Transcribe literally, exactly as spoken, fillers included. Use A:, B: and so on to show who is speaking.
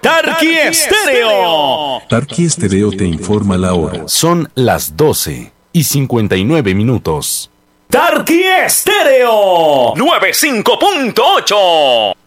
A: Tarqui Estéreo.
B: Tarqui Estéreo te informa la hora.
C: Son las doce y cincuenta y nueve minutos.
A: Tarqui Estéreo noventa y cinco punto ocho.